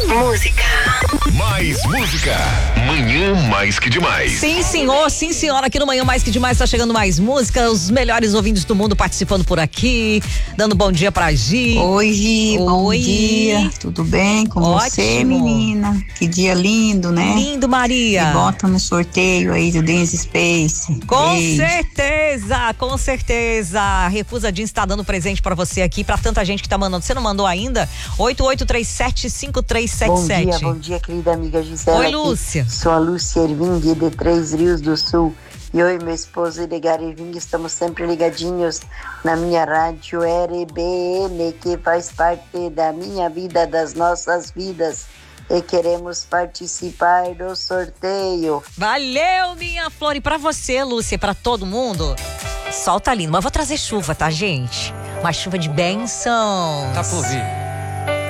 Música. Mais música. Manhã Mais Que Demais. Sim, senhor, sim, senhora. Aqui no Manhã Mais Que Demais tá chegando mais música. Os melhores ouvintes do mundo participando por aqui. Dando bom dia pra Gi. Oi, Gi. Bom dia. Tudo bem com você, menina? Que dia lindo, né? Lindo, Maria. E bota no sorteio aí do Dance Space. Com Beijo. certeza, com certeza. A Refusa Jeans tá dando presente pra você aqui, pra tanta gente que tá mandando. Você não mandou ainda? 8837-5377. Bom dia, querida amiga Gisela. Oi, Lúcia. Sou a Lúcia Erving, de Três Rios do Sul. E eu e meu esposo Edgar Erving estamos sempre ligadinhos na minha rádio RBN, que faz parte da minha vida, das nossas vidas. E queremos participar do sorteio. Valeu, minha flor. E pra você, Lúcia, pra todo mundo, sol tá lindo. Mas vou trazer chuva, tá, gente? Uma chuva de bênção. Tá por vir.